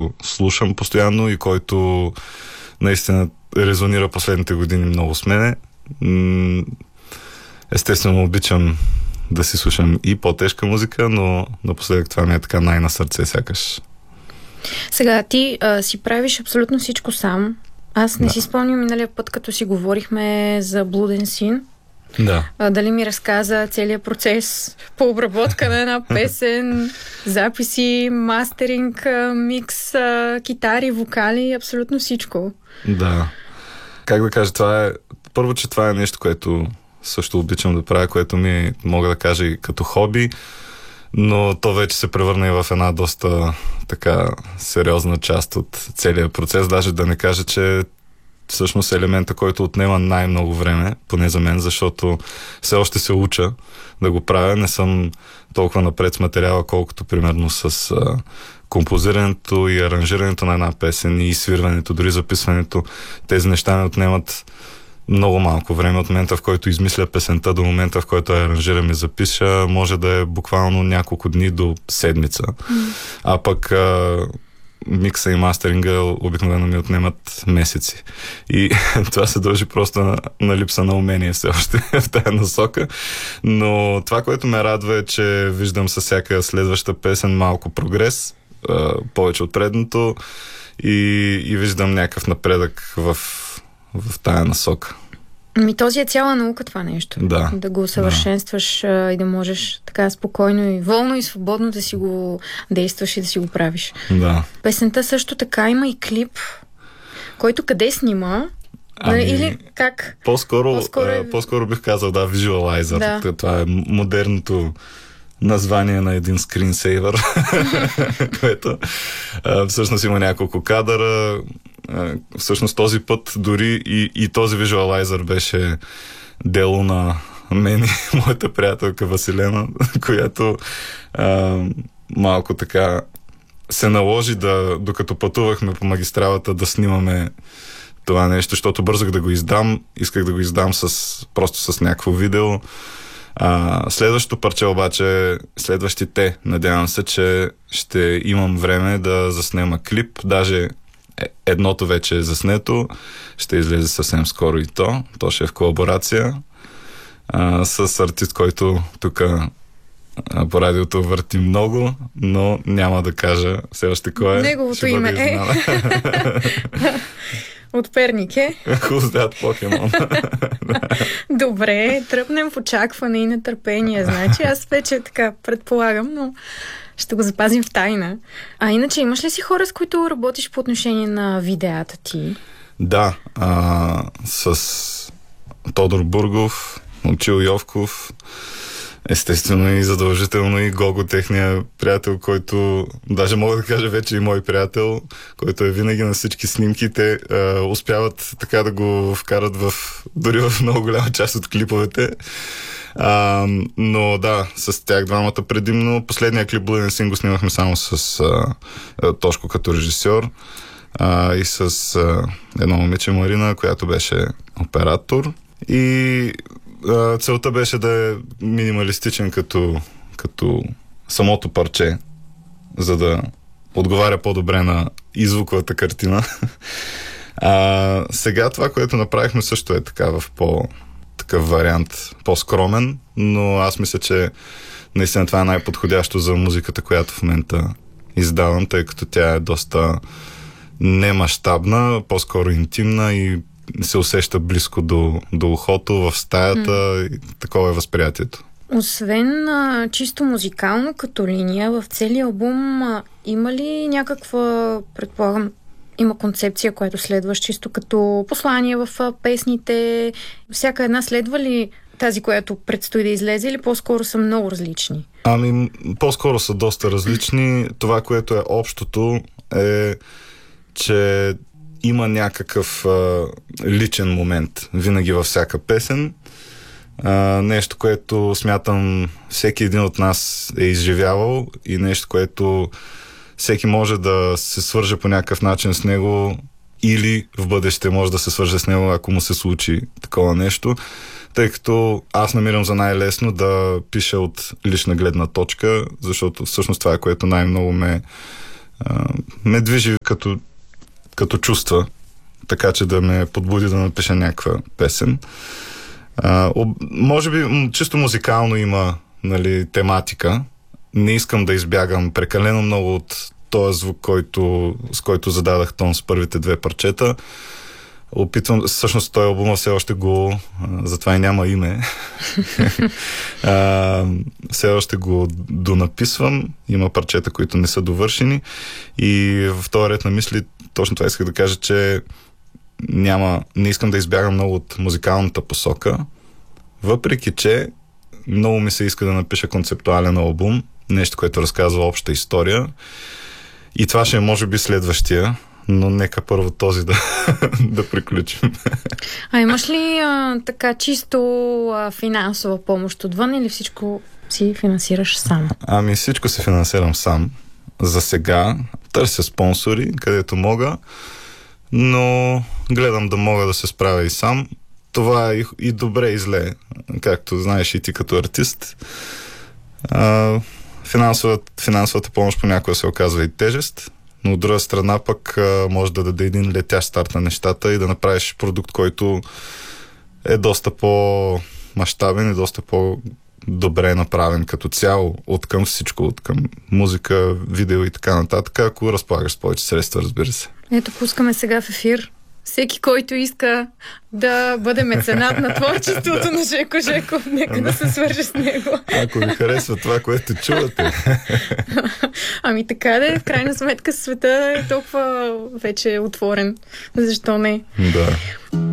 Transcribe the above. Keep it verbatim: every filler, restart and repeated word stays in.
който слушам постоянно и който наистина резонира последните години много с мене. Естествено обичам да си слушам и по-тежка музика, но напоследък това ми е така най-на сърце сякаш. Сега ти а, си правиш абсолютно всичко сам. Аз не да. си спомням миналия път, като си говорихме за Блуден син. Да. А, дали ми разказа целият процес по обработка на една песен, записи, мастеринг, микс, китари, вокали, абсолютно всичко. Да. Как да кажа, това е... Първо, че това е нещо, което също обичам да правя, което ми мога да кажа и като хоби, но то вече се превърна и в една доста така сериозна част от целия процес. Даже да не кажа, че всъщност е елемента, който отнема най-много време, поне за мен, защото все още се уча да го правя. Не съм толкова напред с материала, колкото примерно с а, композирането и аранжирането на една песен и свирването, дори записването. Тези неща ми отнемат много малко време. От момента, в който измисля песента до момента, в който я аранжирам и запиша, може да е буквално няколко дни до седмица. Mm. А пък а, микса и мастеринга обикновено ми отнемат месеци. И това се дължи просто на, на липса на умение все още в тая насока. Но това, което ме радва, е, че виждам със всяка следваща песен малко прогрес, а, повече от предното, и, и виждам някакъв напредък в в тая насока. Ми този е цяла наука това нещо. Да. Да го усъвършенстваш да. И да можеш така спокойно и волно и свободно да си го действаш и да си го правиш. Да. Песента също така има и клип, който къде снима? Ами, или как? По-скоро, по-скоро, е... по-скоро бих казал, да, Visualizer. Да. Това е модерното название на един скринсейвър, което а, всъщност има няколко кадъра. А, всъщност този път дори и, и този визуалайзър беше дело на мен и моята приятелка Василена, която а, малко така се наложи да, докато пътувахме по магистралата, да снимаме това нещо, защото бързах да го издам. Исках да го издам с, просто с някакво видео. А, следващото парче обаче, следващите, надявам се, че ще имам време да заснема клип. Даже едното вече е заснето. Ще излезе съвсем скоро и то. То ще е в колаборация а, с артист, който тук по радиото върти много, но няма да кажа все още кой е. Неговото име е. От Перник е. Who's that Pokemon? Добре, тръпнем в очакване и нетърпение. Значи аз вече така предполагам, но ще го запазим в тайна. А иначе имаш ли си хора, с които работиш по отношение на видеята ти? Да, а, с Тодор Бургов, Момчил Йовков, естествено и задължително и Гого, техния приятел, който даже мога да кажа вече и мой приятел, който е винаги на всички снимки. Те а, успяват така да го вкарат в дори в много голяма част от клиповете. А, но да, с тях двамата предимно. Последния клип Блуден син го снимахме само с а, Тошко като режисьор а, и с а, едно момиче Марина, която беше оператор. И целта беше да е минималистичен като, като самото парче, за да отговаря по-добре на и-звуковата картина. А, сега това, което направихме, също е така в по-такъв вариант, по-скромен, но аз мисля, че наистина това е най-подходящо за музиката, която в момента издавам, тъй като тя е доста немащабна, по-скоро интимна и се усеща близко до, до ухото, в стаята, mm. и такова е възприятието. Освен а, чисто музикално като линия, в целия албум а, има ли някаква, предполагам, има концепция, която следваш чисто като послание в а, песните? Всяка една следва ли тази, която предстои да излезе, или по-скоро са много различни? Ами, по-скоро са доста различни. Това, което е общото, е, че има някакъв а, личен момент винаги във всяка песен. А, нещо, което смятам всеки един от нас е изживявал и нещо, което всеки може да се свърже по някакъв начин с него или в бъдеще може да се свърже с него, ако му се случи такова нещо. Тъй като аз намирам за най-лесно да пиша от лична гледна точка, защото всъщност това е, което най-много ме а, ме движи като, като чувства, така че да ме подбуди да напиша някаква песен. А, об, може би чисто музикално има, нали, тематика. Не искам да избягам прекалено много от този звук, който, с който зададах тон с първите две парчета. Опитвам, всъщност този албум все още го, затова и няма име. а, все още го донаписвам. Има парчета, които не са довършени. И в този ред на мисли точно това исках да кажа, че няма, не искам да избягам много от музикалната посока, въпреки че много ми се иска да напиша концептуален албум, нещо, което разказва обща история. И това ще е може би следващия, но нека първо този да, да приключим. А имаш ли а, така чисто а, финансова помощ отвън или всичко си финансираш сам? Ами всичко се финансирам сам. За сега търся спонсори, където мога, но гледам да мога да се справя и сам. Това е и, и добре и зле, както знаеш и ти като артист. А, финансовата, финансовата помощ понякога се оказва и тежест, но от друга страна пък а, може да даде един летящ старт на нещата и да направиш продукт, който е доста по-мащабен и доста по-добре направен като цяло, от към всичко, от към музика, видео и така нататък, ако разполагаш с повече средства, разбира се. Ето, пускаме сега в ефир. Всеки, който иска да бъде меценат на творчеството на Жеко Жеков, нека да се свърже с него. Ако ви харесва това, което чувате. Ами така да е, в крайна сметка света е толкова вече отворен. Защо не? Да.